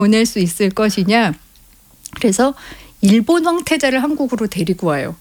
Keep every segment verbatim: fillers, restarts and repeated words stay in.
보낼 수 있을 것이냐. 그래서 일본 황태자를 한국으로 데리고 와요.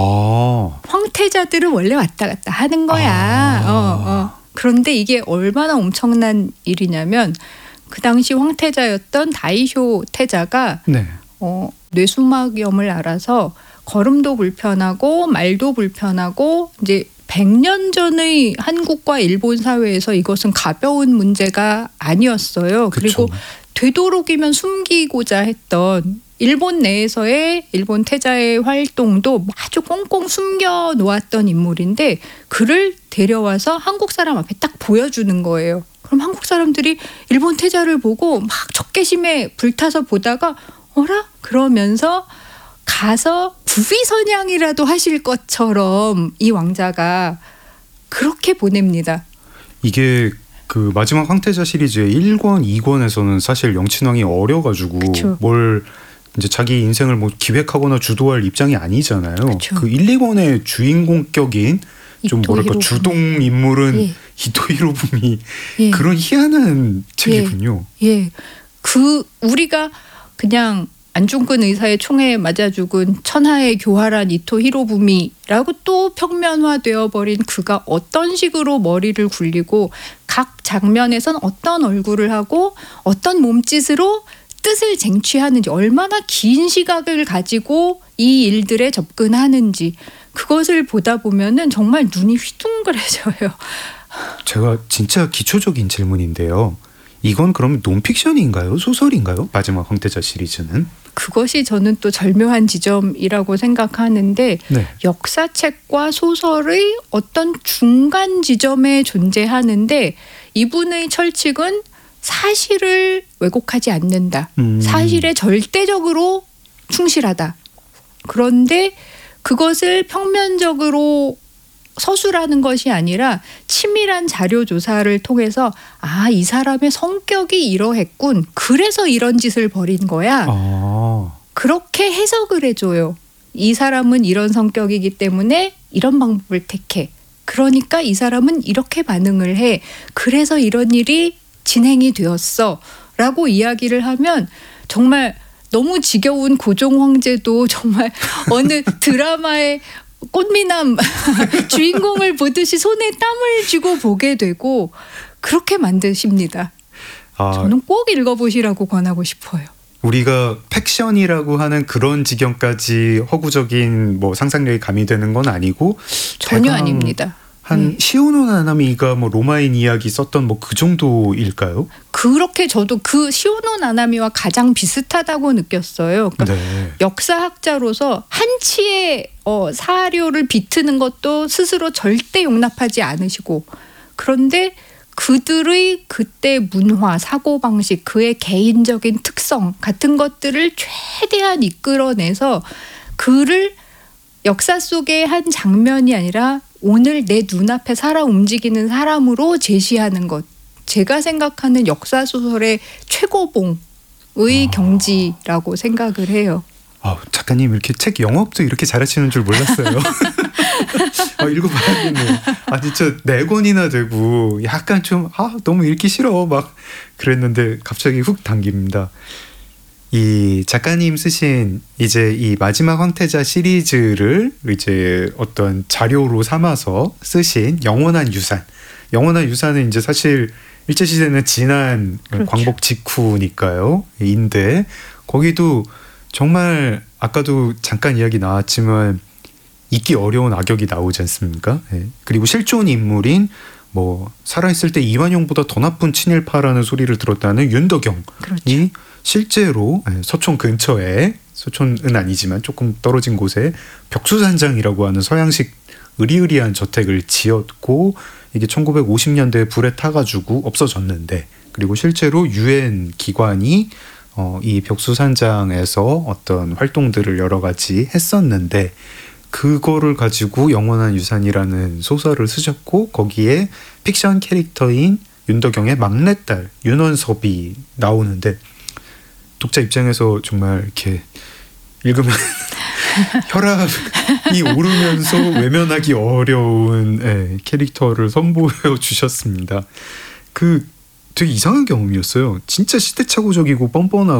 아. 황태자들은 원래 왔다 갔다 하는 거야. 아. 어, 어. 그런데 이게 얼마나 엄청난 일이냐면 그 당시 황태자였던 다이쇼 태자가 네. 어, 뇌수막염을 앓아서 걸음도 불편하고 말도 불편하고 이제 백 년 전의 한국과 일본 사회에서 이것은 가벼운 문제가 아니었어요. 그쵸. 그리고 되도록이면 숨기고자 했던 일본 내에서의 일본 태자의 활동도 아주 꽁꽁 숨겨 놓았던 인물인데 그를 데려와서 한국 사람 앞에 딱 보여주는 거예요. 그럼 한국 사람들이 일본 태자를 보고 막 적개심에 불타서 보다가 어라? 그러면서 가서 부위선양이라도 하실 것처럼 이 왕자가 그렇게 보냅니다. 이게 그 마지막 황태자 시리즈의 일 권, 이 권에서는 사실 영친왕이 어려가지고 그쵸. 뭘 이제 자기 인생을 뭐 기획하거나 주도할 입장이 아니잖아요. 그쵸. 그 일, 이 권의 주인공격인 좀 이토 뭐랄까 히로부미. 주동 인물은 예. 히토 히로부미 예. 그런 희한한 책이군요. 예, 그 우리가 그냥 안중근 의사의 총에 맞아 죽은 천하의 교활한 이토 히로부미라고 또 평면화되어 버린 그가 어떤 식으로 머리를 굴리고 각 장면에선 어떤 얼굴을 하고 어떤 몸짓으로 뜻을 쟁취하는지 얼마나 긴 시각을 가지고 이 일들에 접근하는지 그것을 보다 보면은 정말 눈이 휘둥그레져요. 제가 진짜 기초적인 질문인데요. 이건 그럼 논픽션인가요? 소설인가요? 마지막 황태자 시리즈는? 그것이 저는 또 절묘한 지점이라고 생각하는데 네. 역사책과 소설의 어떤 중간 지점에 존재하는데 이분의 철칙은 사실을 왜곡하지 않는다. 음. 사실에 절대적으로 충실하다. 그런데 그것을 평면적으로 서술하는 것이 아니라 치밀한 자료 조사를 통해서 아, 이 사람의 성격이 이러했군. 그래서 이런 짓을 벌인 거야. 아. 그렇게 해석을 해줘요. 이 사람은 이런 성격이기 때문에 이런 방법을 택해. 그러니까 이 사람은 이렇게 반응을 해. 그래서 이런 일이 진행이 되었어. 라고 이야기를 하면 정말 너무 지겨운 고종 황제도 정말 어느 드라마의 꽃미남 주인공을 보듯이 손에 땀을 쥐고 보게 되고 그렇게 만드십니다. 아, 저는 꼭 읽어보시라고 권하고 싶어요. 우리가 팩션이라고 하는 그런 지경까지 허구적인 뭐 상상력이 가미되는 건 아니고 전혀 대강 아닙니다. 한 네. 시오노 나나미가 뭐 로마인 이야기 썼던 뭐 그 정도일까요? 그렇게 저도 그 시오노 나나미와 가장 비슷하다고 느꼈어요. 그러니까 네. 역사학자로서 한치의 어, 사료를 비트는 것도 스스로 절대 용납하지 않으시고 그런데 그들의 그때 문화, 사고방식, 그의 개인적인 특성 같은 것들을 최대한 이끌어내서 그를 역사 속의 한 장면이 아니라 오늘 내 눈앞에 살아 움직이는 사람으로 제시하는 것. 제가 생각하는 역사소설의 최고봉의 아. 경지라고 생각을 해요. 아, 작가님 이렇게 책 영업도 이렇게 잘하시는 줄 몰랐어요. 아, 읽어봐야겠네요. 아, 진짜 네 권이나 되고 약간 좀 아, 너무 읽기 싫어 막 그랬는데 갑자기 훅 당깁니다. 이 작가님 쓰신 이제 이 마지막 황태자 시리즈를 이제 어떤 자료로 삼아서 쓰신 영원한 유산. 영원한 유산은 이제 사실 일제시대는 지난 그렇죠. 광복 직후니까요. 인데 거기도 정말 아까도 잠깐 이야기 나왔지만 잊기 어려운 악역이 나오지 않습니까? 네. 그리고 실존 인물인 뭐 살아있을 때 이완용보다 더 나쁜 친일파라는 소리를 들었다는 윤덕영이 그렇죠. 실제로 서촌 근처에 서촌은 아니지만 조금 떨어진 곳에 벽수산장이라고 하는 서양식 으리으리한 저택을 지었고 이게 천구백오십 년대에 불에 타가지고 없어졌는데 그리고 실제로 유엔 기관이 어, 이 벽수산장에서 어떤 활동들을 여러 가지 했었는데 그거를 가지고 영원한 유산이라는 소설을 쓰셨고 거기에 픽션 캐릭터인 윤덕영의 막내딸 윤원섭이 나오는데 독자 입장에서 정말 이렇게 읽으면 혈압이 오르면서 외면하기 어려운 예, 캐릭터를 선보여 주셨습니다. 그 되게 이상한 경험이었어요. 진짜 시대착오적이고 뻔뻔하고